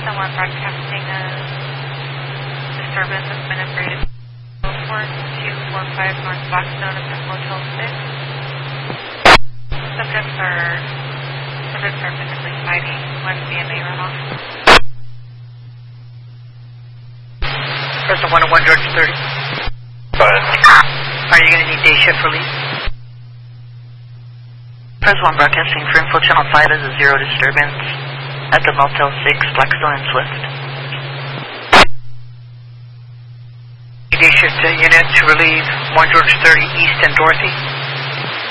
Boston 1 broadcasting a disturbance has been upgraded to 4245 North Blackstone at the Motel 6. Subjects are physically fighting when CMA runoff. Person 101 George 30. Go ahead. Are you going to need day shift relief? Press 1 broadcasting for info channel 5 is a 0 disturbance at the Motel 6, Blackstone and Swift. Day shift unit to relieve 1 George 30 East and Dorothy.